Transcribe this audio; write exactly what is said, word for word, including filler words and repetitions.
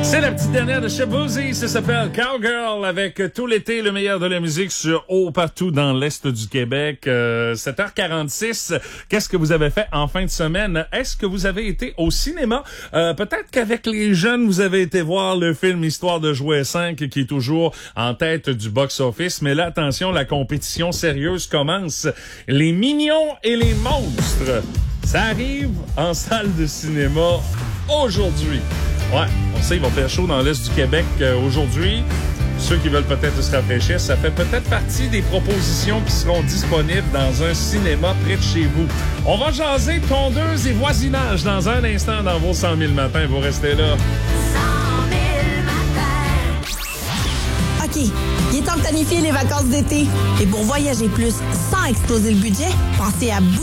C'est la petite dernière de chez Boozy, ça s'appelle Cowgirl, avec tout l'été le meilleur de la musique sur haut partout dans l'Est du Québec. Euh, sept heures quarante-six, qu'est-ce que vous avez fait en fin de semaine? Est-ce que vous avez été au cinéma? Euh, peut-être qu'avec les jeunes, vous avez été voir le film Histoire de jouet cinq, qui est toujours en tête du box-office. Mais là, attention, la compétition sérieuse commence. Les Mignons et les Monstres, ça arrive en salle de cinéma aujourd'hui. Ouais, on sait, il va faire chaud dans l'Est du Québec euh, aujourd'hui. Ceux qui veulent peut-être se rafraîchir, ça fait peut-être partie des propositions qui seront disponibles dans un cinéma près de chez vous. On va jaser tondeuse et voisinage dans un instant dans vos cent mille matins. Vous restez là. cent mille matins. OK, il est temps de planifier les vacances d'été. Et pour voyager plus sans exploser le budget, pensez à